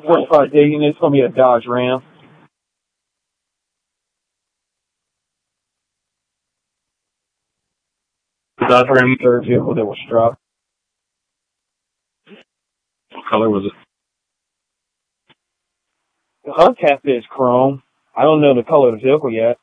45 digging. It's going to be a Dodge Ram. Dodge Ram. Third vehicle that was struck. What color was it? The hubcap is chrome. I don't know the color of the vehicle yet.